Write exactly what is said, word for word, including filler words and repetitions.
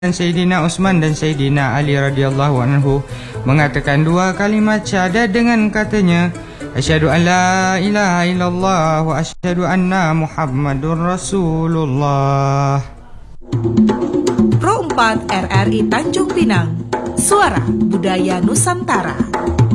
Dan Sayyidina Utsman dan Sayyidina Ali radhiyallahu anhu mengatakan dua kalimat syahadat dengan katanya, asyhadu an la ilaha illallah wa asyhadu anna Muhammadur Rasulullah. Pro empat R R I Tanjung Pinang, Suara Budaya Nusantara.